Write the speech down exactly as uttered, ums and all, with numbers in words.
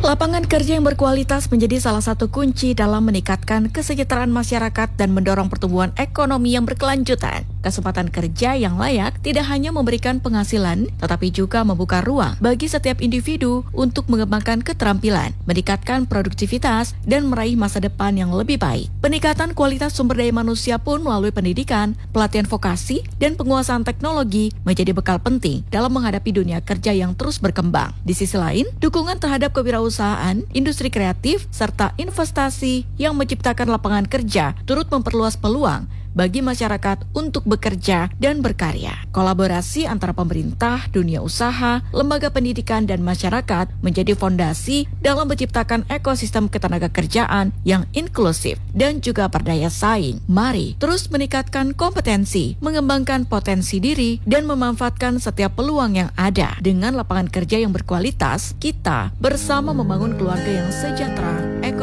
Lapangan kerja yang berkualitas menjadi salah satu kunci dalam meningkatkan kesejahteraan masyarakat dan mendorong pertumbuhan ekonomi yang berkelanjutan. Kesempatan kerja yang layak tidak hanya memberikan penghasilan, tetapi juga membuka ruang bagi setiap individu untuk mengembangkan keterampilan, meningkatkan produktivitas, dan meraih masa depan yang lebih baik. Peningkatan kualitas sumber daya manusia pun melalui pendidikan, pelatihan vokasi, dan penguasaan teknologi menjadi bekal penting dalam menghadapi dunia kerja yang terus berkembang. Di sisi lain, dukungan terhadap kewirausahaan, industri kreatif, serta investasi yang menciptakan lapangan kerja turut memperluas peluang bagi masyarakat untuk bekerja dan berkarya. Kolaborasi antara pemerintah, dunia usaha, lembaga pendidikan, dan masyarakat menjadi fondasi dalam menciptakan ekosistem ketenagakerjaan yang inklusif dan juga berdaya saing. Mari terus meningkatkan kompetensi, mengembangkan potensi diri, dan memanfaatkan setiap peluang yang ada. Dengan lapangan kerja yang berkualitas, kita bersama membangun keluarga yang sejahtera,